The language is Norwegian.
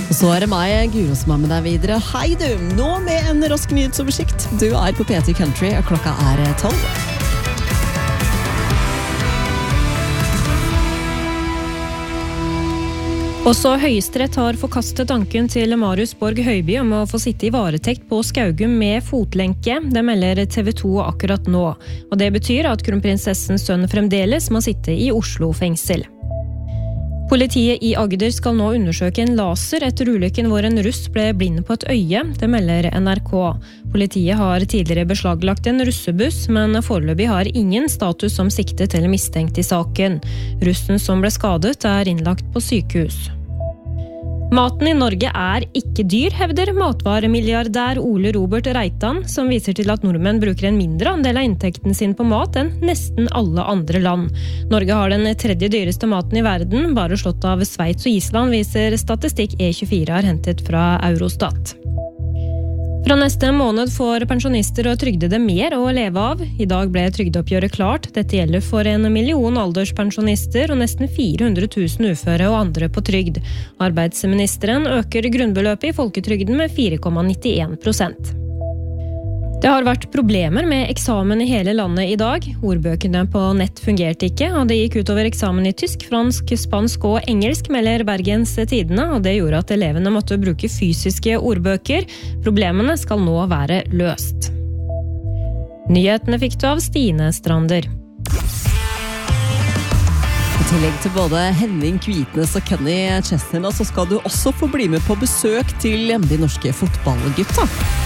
Og så det meg, Guro, som med deg videre. Hei du, nå med en rask nyhetsoversikt. Du på P3 Country, og klokka 12. Også Høyesterett har forkastet tanken til Marius Borg Høiby om å få sitte i varetekt på Skaugum med fotlenke. Det melder TV 2 akkurat nå. Og det betyr at kronprinsessens sønn fremdeles må sitte i Oslo fengsel. Politiet i Agder skal nå undersøke en laser etter ulykken hvor en russ ble blind på et øye. Det melder NRK. Politiet har tidligere beslaglagt en russebuss, men foreløpig har ingen status som siktet eller mistenkt i saken. Russen som ble skadet innlagt på sykehus. Maten i Norge ikke dyr, hevder matvaremilliardær Ole Robert Reitan, som viser til at nordmenn bruker en mindre andel av inntekten sin på mat enn nesten alle andre land. Norge har den tredje dyreste maten i verden, bare slått av Sveits og Island, viser statistikk E24 har hentet fra Eurostat. Fra neste måned får pensjonister og trygdede mer å leve av. I dag ble trygdeoppgjøret klart. Dette gjelder for 1 million alderspensjonister og nesten 400 000 uføre og andre på trygd. Arbeidsministeren øker grunnbeløpet i folketrygden med 4,91%. Det har vært problemer med eksamen i hele landet i dag. Ordbøkene på nett fungerte ikke, og det gikk utover eksamen i tysk, fransk, spansk og engelsk, melder Bergens Tidende, og det gjorde at elevene måtte bruke fysiske ordbøker. Problemene skal nå være løst. Nyhetene fikk du av Stine Strander. I tillegg til både Henning Kvitnes og Kenny Chesney, så skal du også få bli med på besøk til de norske fotballgutta.